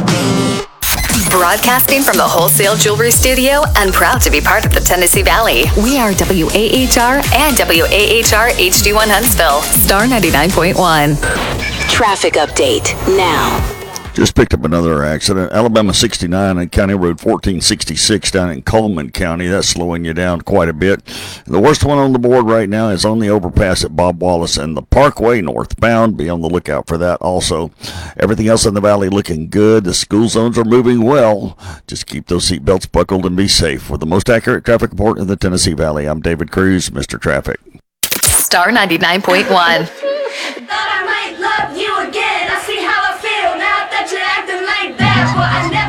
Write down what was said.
Broadcasting from the Wholesale Jewelry Studio and proud to be part of the Tennessee Valley. We are WAHR and WAHR HD1 Huntsville. Star 99.1. Traffic update now. Just picked up another accident. Alabama 69 and County Road 1466 down in Coleman County. That's slowing you down quite a bit. The worst one on the board right now is on the overpass at Bob Wallace and the Parkway northbound. Be on the lookout for that also. Everything else in the valley looking good. The school zones are moving well. Just keep those seatbelts buckled and be safe. With the most accurate traffic report in the Tennessee Valley, I'm David Cruz, Mr. Traffic. Star 99.1. Thought I might love you again. I see how I feel now that you're acting like that, but I never